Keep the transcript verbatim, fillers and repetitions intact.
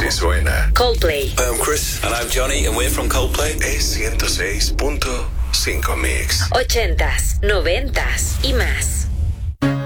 Así suena Coldplay. Hi, I'm Chris. And I'm Johnny, and we're from Coldplay. E ciento seis punto cinco Mix. Ochentas, noventas y más.